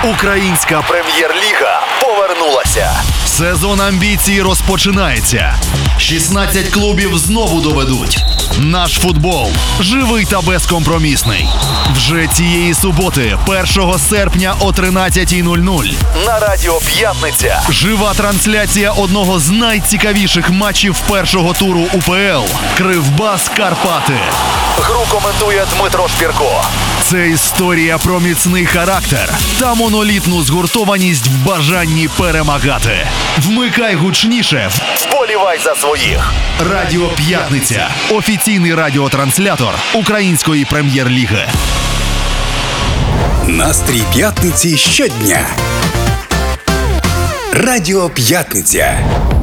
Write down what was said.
Українська прем'єр-ліга повернулася. Сезон амбіцій розпочинається. 16 клубів знову доведуть: наш футбол живий та безкомпромісний. Вже цієї суботи, 1 серпня о 13:00 на Радіо П'ятниця жива трансляція одного з найцікавіших матчів першого туру УПЛ – Кривбас-Карпати. Гру коментує Дмитро Шпірко. Це історія про міцний характер та монолітну згуртованість в бажанні перемагати. Вмикай гучніше, вболівай за своїх. Радіо П'ятниця – офіційний радіотранслятор Української прем'єр-ліги. Настрій п'ятниці щодня. Радіо П'ятниця.